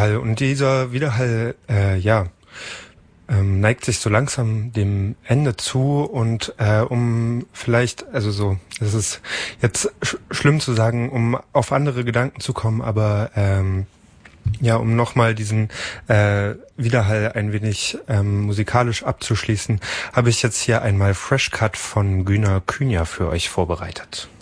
Widerhall. Und dieser Widerhall, neigt sich so langsam dem Ende zu und um vielleicht, also so, es ist jetzt schlimm zu sagen, um auf andere Gedanken zu kommen, aber um nochmal diesen Widerhall ein wenig musikalisch abzuschließen, habe ich jetzt hier einmal Fresh Cut von Güner Künja für euch vorbereitet.